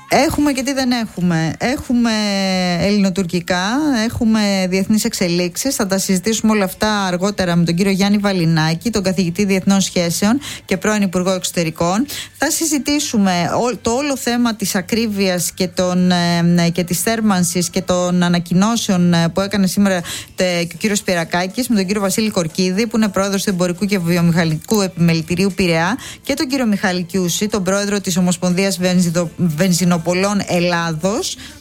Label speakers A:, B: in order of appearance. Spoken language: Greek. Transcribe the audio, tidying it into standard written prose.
A: Έχουμε και τι δεν έχουμε. Έχουμε ελληνοτουρκικά, έχουμε διεθνείς εξελίξεις. Θα τα συζητήσουμε όλα αυτά αργότερα με τον κύριο Γιάννη Βαλινάκη, τον καθηγητή Διεθνών Σχέσεων και πρώην Υπουργό Εξωτερικών. Θα συζητήσουμε το όλο θέμα της ακρίβειας και της θέρμανσης και των ανακοινώσεων που έκανε σήμερα και ο κύριος Σπυρακάκης με τον κύριο Βασίλη Κορκίδη, που είναι πρόεδρος του Εμπορικού και Βιομηχανικού Επιμελητηρίου Πειραιά, και τον κύριο Μιχάλη Κιούση, τον πρόεδρο της Ομοσπονδίας Βενζινοπολών Ελλάδος,